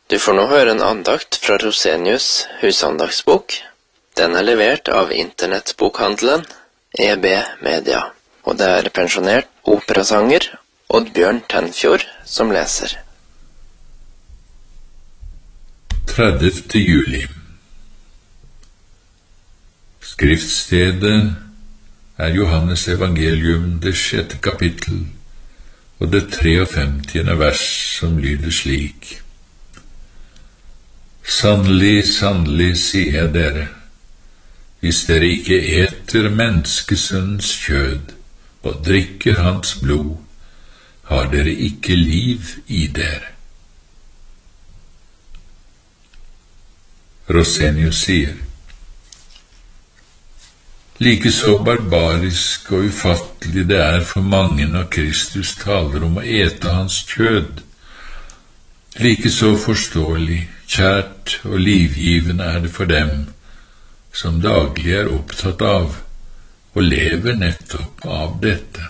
Du får nå høre en andakt fra Rosenius husandagsbok. Den er levert av internettbokhandelen EB Media, og det er pensjonert operasanger Oddbjørn Tenfjord som leser. 30. juli. Skriftstedet er Johannes evangelium, det 6. kapittel, og det 53. vers, som lyder slik: Sannelig, sannelig, sier jeg dere, hvis dere ikke eter menneskesønnens kjød og drikker hans blod, har dere ikke liv i dere. Rosenius sier: Like så barbarisk og ufattelig det er for mange når Kristus taler om å ete hans kjød, like så forståelig, kjært og livgivende er det for dem som daglig er opptatt av og lever nettopp av dette.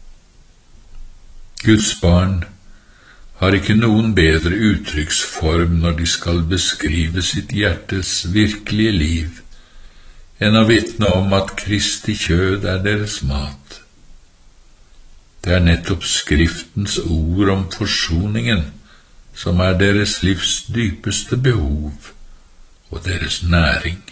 Guds barn har ikke noen bedre uttrykksform når de skal beskrive sitt hjertes virkelige liv, enn å vitne om at Kristi kjød er deres mat. Det er nettopp Skriftens ord om forsoningen som er deres livs dypeste behov og deres næring.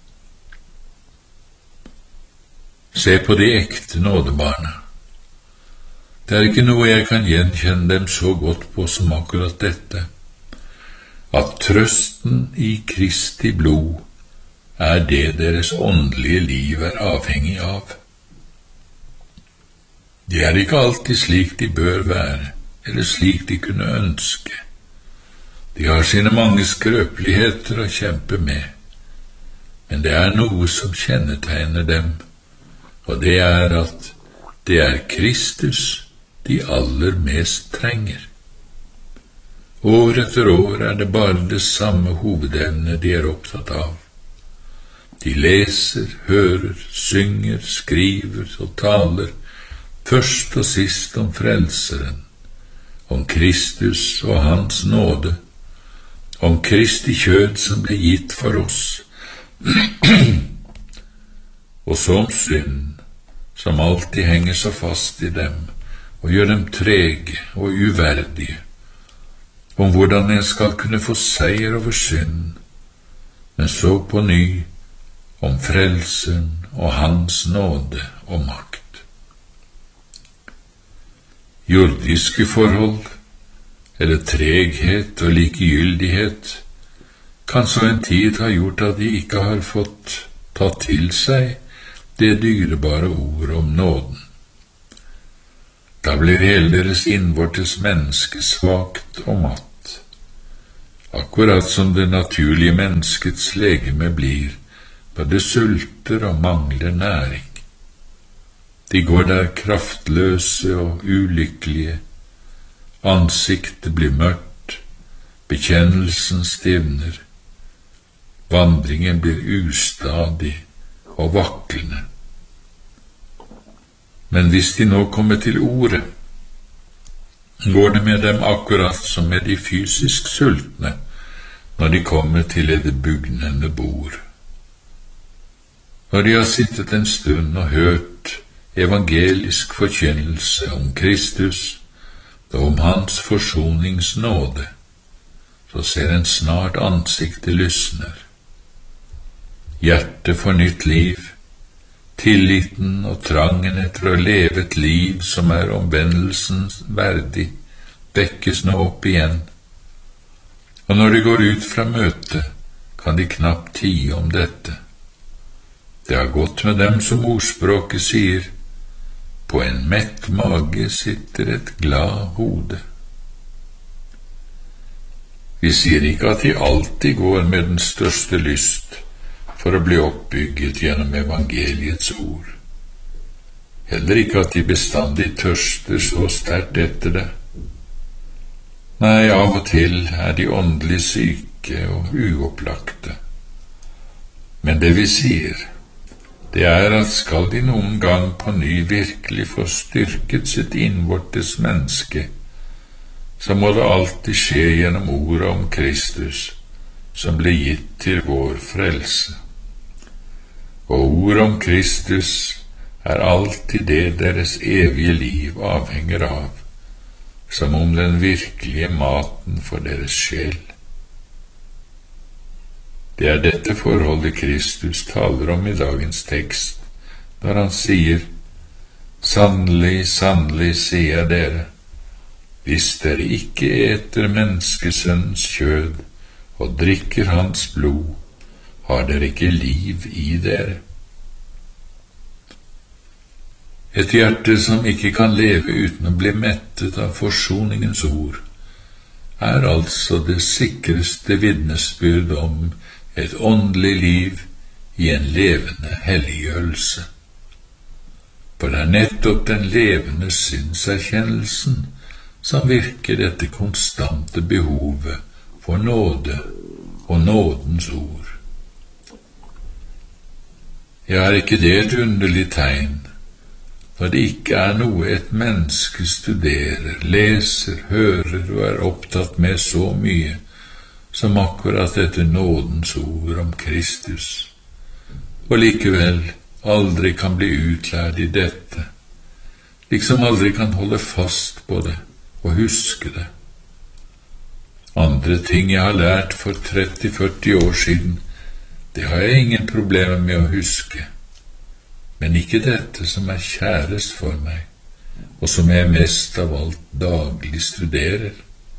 Se på de ekte nådebarna. Det er ikke noe jeg kan gjenkjenne dem så godt på som akkurat dette, at trøsten i Kristi blod er det deres åndelige liv er avhengig av. Det er ikke alltid slik de bør være, eller slik de kunne ønske. De har sine mange skrøpeligheter å kjempe med, men det er noe som kjennetegner dem, og det er at det er Kristus de aller mest trenger. År etter år er det bare det samme hovedemne de er opptatt av. De leser, hører, synger, skriver og taler, først og sist om Frelseren, om Kristus og hans nåde, om Kristi kjød som ble gitt for oss, og så om synd, som alltid henger så fast i dem, og gjør dem trege og uverdige, om hvordan en skal kunne få seier over synd, men så på ny om Frelseren og hans nåde og makt. Jordiske forhold, eller treghet og likegyldighet, kan så en tid ha gjort at de ikke har fått tatt til seg det dyrebare ord om nåden. Da blir hele deres innvortes menneske svakt og matt, akkurat som det naturlige menneskets legeme blir, både sulter og mangler næring. De går der kraftløse og ulykkelige, ansiktet blir mørkt, bekjennelsen stivner, vandringen blir ustadig og vaklende. Men hvis de nå kommer til ordet, går det med dem akkurat som med de fysisk sultne når de kommer til et bugnende bord. Når de har sittet en stund og hørt evangelisk forkynnelse om Kristus og om hans forsoningsnåde, så ser en snart ansiktet lysner. Hjertet får nytt liv, tilliten og trangen etter å leve et liv som er omvendelsens verdig, vekkes nå opp igjen, og når de går ut fra møtet, kan de knapt tie om dette. Det har gått med dem som ordspråket sier, på en mett mage sitter et glad hode. Vi sier ikke at de alltid går med den største lyst for å bli oppbygget gjennom evangeliets ord. Heller ikke at de bestandig tørster så sterkt etter det. Nei, av og til er de åndelig syke og uopplagte. Men det vi sier, det er at skal de noen gang på ny virkelig få styrket sitt innvortes menneske, så må det alltid skje gjennom ordet om Kristus, som ble gitt til vår frelse. Og ordet om Kristus er alltid det deres evige liv avhenger av, som om den virkelige maten for deres sjel. Det er dette forholdet Kristus taler om i dagens tekst, når han sier: «Sannelig, sannelig, sier jeg dere, hvis dere ikke eter menneskesønnens kjød og drikker hans blod, har dere ikke liv i dere.» Et hjerte som ikke kan leve uten å bli mettet av forsoningens ord, er altså det sikreste vitnesbyrd om et åndelig liv i en levende helliggjørelse. For det er nettopp den levende synserkjennelsen som virker dette konstante behovet for nåde og nådens ord. Ja, er ikke det et underlig tegn, når det ikke er noe et menneske studerer, leser, hører og er opptatt med så mye som akkurat dette nådens ord om Kristus, og likevel aldri kan bli utlært i dette, liksom aldri kan holde fast på det og huske det. Andre ting jeg har lært for 30-40 år siden, det har jeg ingen problemer med å huske, men ikke dette som er kjærest for meg, og som jeg mest av alt daglig studerer.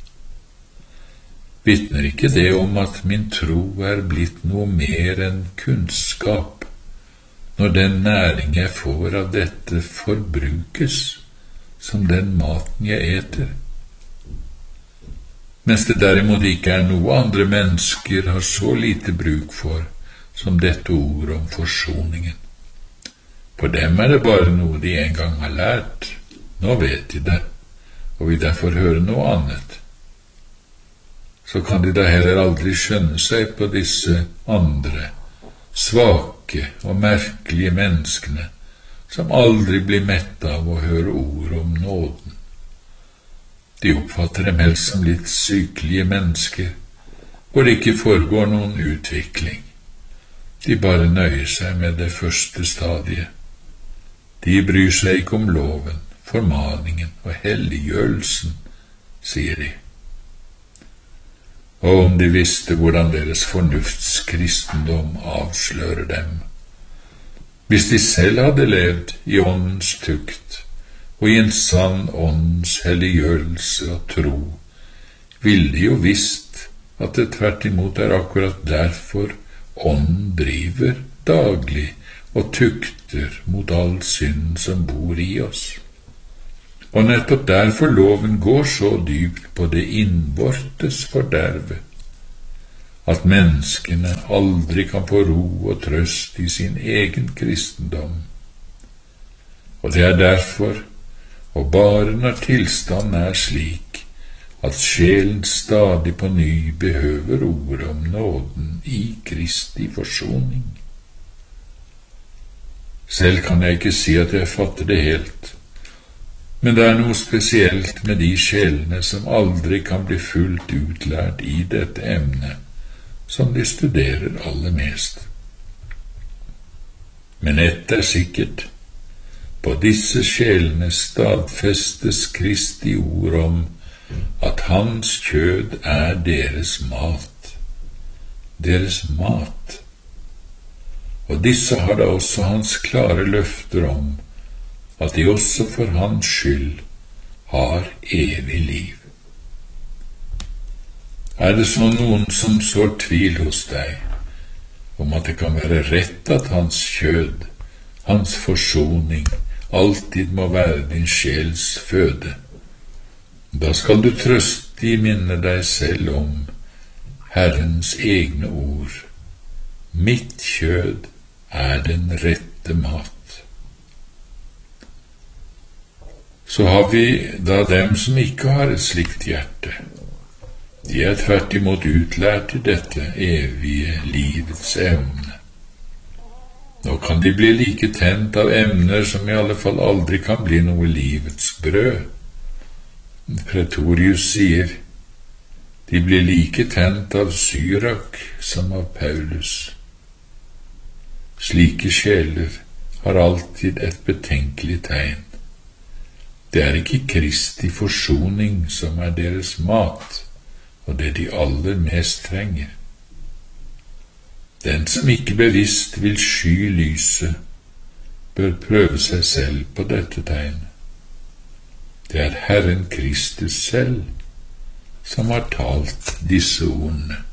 Vitner ikke det om at min tro er blitt noe mer enn kunnskap, når den næring jeg får av dette forbrukes som den maten jeg eter? Mens det derimot ikke er noe andre mennesker har så lite bruk for som dette ord om forsoningen. For dem er det bare noe de en gang har lært. Nå vet de det, og vil derfor høre noe annet. Så kan de da heller aldri skjønne seg på disse andre, svake og merkelige menneskene, som aldri blir mett av å høre ord om nåden. De oppfatter dem helst som litt sykelige mennesker, hvor det ikke foregår noen utvikling. De bare nøyer seg med det første stadiet. De bryr seg ikke om loven, formaningen og helliggjørelsen, sier de. Og om de visste hvordan deres fornuftskristendom avslører dem. Hvis de selv hadde levd i åndens tukt og i en sann åndens helliggjørelse og tro, ville de jo visst at det tvert imot er akkurat derfor ånden driver daglig og tukter mot all synd som bor i oss. Og nettopp derfor loven går så dypt på det innvortes forderve, at menneskene aldri kan få ro og trøst i sin egen kristendom. Og det er derfor, og bare når tilstanden er slik, at sjelen stadig på ny behøver ordet om nåden i Kristi forsoning. Selv kan jeg ikke si at jeg fatter det helt, men det er noe spesielt med de sjelene som aldri kan bli fullt utlært i dette emnet, som de studerer aller mest. Men ett er sikkert, på disse sjelene stadfestes Kristi ord om at hans kjød er deres mat. Deres mat. Og disse har da også hans klare løfter om at de også for hans skyld har evig liv. Er det så noen som sår tvil hos deg om at det kan være rett at hans kjød, hans forsoning, alltid må være din sjels føde, da skal du trøstig minne deg selv om Herrens egne ord: mitt kjød er den rette mat. Så har vi da dem som ikke har et slikt hjerte. De er tvert imot utlært i dette evige livets emne. Nå kan de bli like tent av emner som i alle fall aldri kan bli noe livets brød. Pretorius sier, de blir like tent av Syrak som av Paulus. Slike sjeler har alltid et betenkelig tegn. Det er ikke Kristi forsoning som er deres mat, og det de aller mest trenger. Den som ikke bevisst vil sky lyset, bør prøve seg selv på dette tegn. Det er Herren Kristus selv som har talt disse ordene.